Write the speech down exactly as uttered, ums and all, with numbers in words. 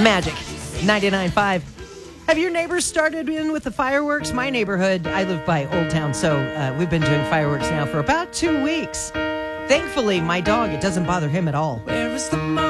Magic ninety-nine point five. Have your neighbors started in with the fireworks? My neighborhood, I live by Old Town, so uh, we've been doing fireworks now for about two weeks. Thankfully, my dog, it doesn't bother him at all. Where is the